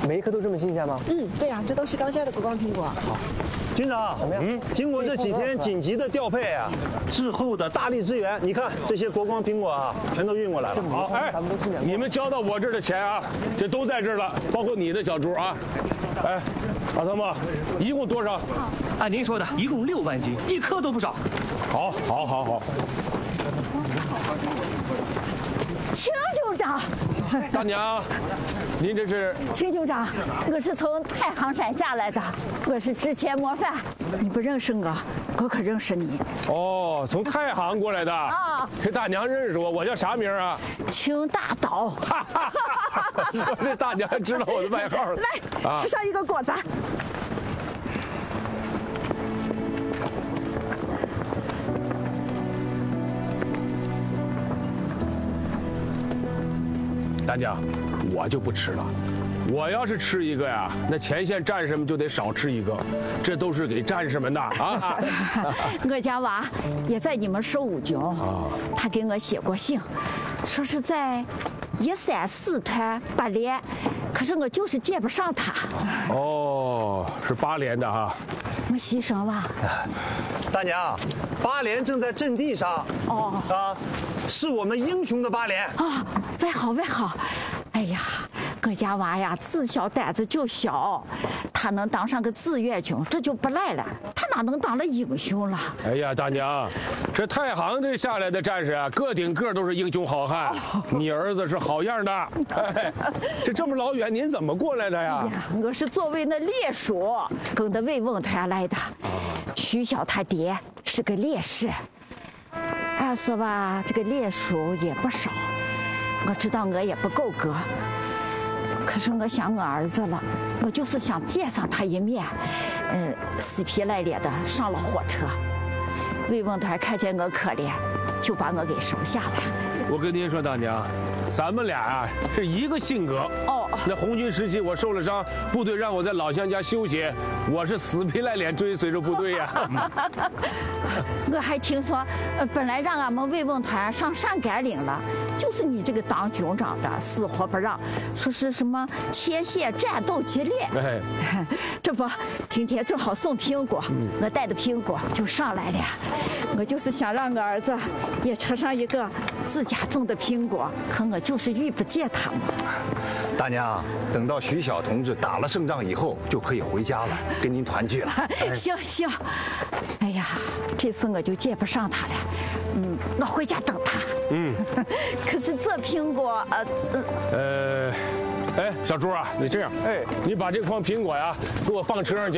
每一颗都这么新鲜吗？ 嗯，对呀，这都是刚摘的国光苹果。 好， 军长， 怎么样？ 经过这几天紧急的调配啊，滞后的大力支援，你看这些国光苹果啊，全都运过来了。 好，哎，你们交到我这儿的钱啊，这都在这儿了，包括你的小猪啊。哎，阿三木，一共多少？ 按您说的，一共6万斤，一颗都不少。 好，好，好，好。 秦局长， 大娘，您这是？ 秦局长，我是从太行山下来的，我是之前模范，你不认识我，我可认识你。 哦，从太行过来的啊。这大娘认识我，我叫啥名啊？ 秦大岛。 哈哈哈！这大娘还知道我的外号了。 来，吃上一个果子。 大娘，我就不吃了。我要是吃一个呀，那前线战士们就得少吃一个，这都是给战士们的啊。 我家娃也在你们15军，他给我写过信，说是在134团8连，可是我就是接不上他。 哦，是8连的哈。 我牺牲了。 大娘，8连正在阵地上。哦。啊，是我们英雄的8连。 啊，外好外好。哎呀，我家娃呀，自小胆子就小，他能当上个志愿军，这就不赖了。他哪能当了英雄了？ 哎呀，大娘，这太行这下来的战士啊，个顶个都是英雄好汉。你儿子是好样的。哎，这么老远您怎么过来的呀？ 哎呀，我是作为那烈属跟着卫瓮团来的。徐晓他爹是个烈士，按说吧，这个烈属也不少。我知道我也不够格，可是我想我儿子了，我就是想见上他一面。死皮赖脸的上了火车，卫瓮团看见我可怜，就把我给收下了。 我跟您说，大娘，咱们俩啊是一个性格。哦，那红军时期我受了伤，部队让我在老乡家休息，我是死皮赖脸追随着部队呀。 我还听说，本来让俺们卫瓮团上上甘岭了，就是你这个当军长的死活不让，说是什么前线战斗激烈。哎，这不，今天正好送苹果，我带着苹果就上来了。我就是想让我儿子也吃上一个自家种的苹果，可我就是遇不见他们。 大娘，等到徐晓同志打了胜仗以后，就可以回家了，跟您团聚了。 行行，哎呀，这次我就见不上他了。我回家等他。可是这苹果， 哎，小朱啊，你这样，你把这筐苹果呀给我放车上去，